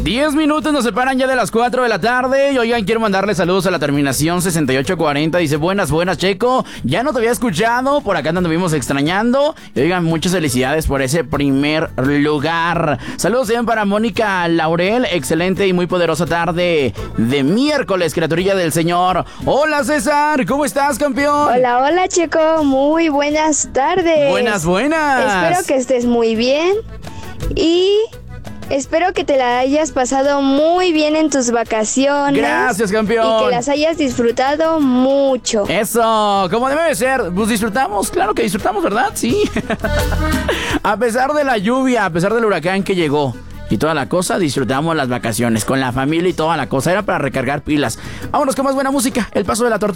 10 minutos nos separan ya de las 4 de la tarde. Y oigan, quiero mandarle saludos a la terminación 6840. Dice, buenas, Checo. Ya no te había escuchado, por acá te anduvimos extrañando. Y oigan, muchas felicidades por ese primer lugar. Saludos también para Mónica Laurel. Excelente y muy poderosa tarde de miércoles, criaturilla del Señor. Hola, César, ¿cómo estás, campeón? Hola, Checo. Muy buenas tardes. Buenas. Espero que estés muy bien y espero que te la hayas pasado muy bien en tus vacaciones. Gracias, campeón. Y que las hayas disfrutado mucho. Eso, como debe de ser. Pues disfrutamos, claro que disfrutamos, ¿verdad? Sí. A pesar de la lluvia, a pesar del huracán que llegó y toda la cosa, disfrutamos las vacaciones con la familia y toda la cosa. Era para recargar pilas. Vámonos con más buena música. El paso de la tortuga.